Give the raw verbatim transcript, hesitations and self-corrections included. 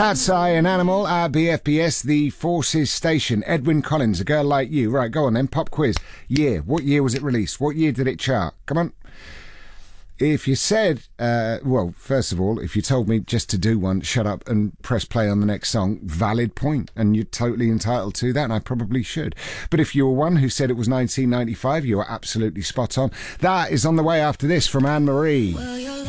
Cat's Eye, an animal, our B F B S, the Forces Station. Edwyn Collins, A Girl Like You. Right, go on then, pop quiz. Year. What year was it released? What year did it chart? Come on. If you said, uh, well, first of all, if you told me just to do one, shut up and press play on the next song, valid point, and you're totally entitled to that, and I probably should. But if you were one who said it was nineteen ninety-five, you are absolutely spot on. That is on the way after this from Anne Marie. Well,